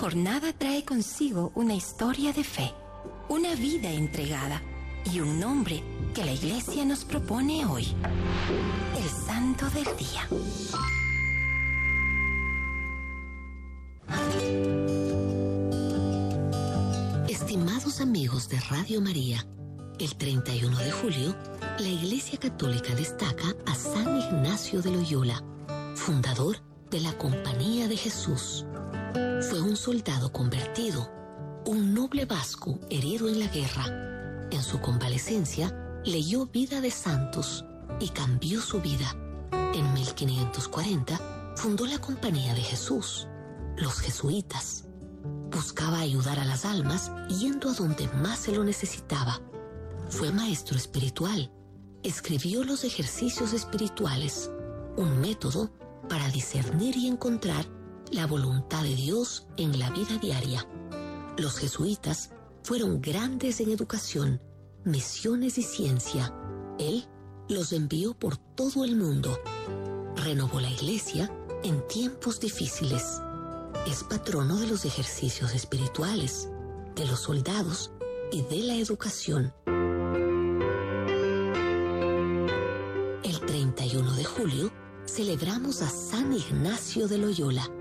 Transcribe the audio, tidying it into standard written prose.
jornada trae consigo una historia de fe, una vida entregada y un nombre que la Iglesia nos propone hoy: el Santo del Día. Estimados amigos de Radio María, el 31 de julio, la Iglesia Católica destaca a San Ignacio de Loyola, fundador de la Compañía de Jesús. Fue un soldado convertido, un noble vasco herido en la guerra. En su convalecencia, leyó Vida de Santos y cambió su vida. En 1540, fundó la Compañía de Jesús, los jesuitas. Buscaba ayudar a las almas yendo a donde más se lo necesitaba. Fue maestro espiritual. Escribió los ejercicios espirituales, un método para discernir y encontrar la voluntad de Dios en la vida diaria. Los jesuitas fueron grandes en educación, misiones y ciencia. Él los envió por todo el mundo. Renovó la Iglesia en tiempos difíciles. Es patrono de los ejercicios espirituales, de los soldados y de la educación. El 31 de julio celebramos a San Ignacio de Loyola.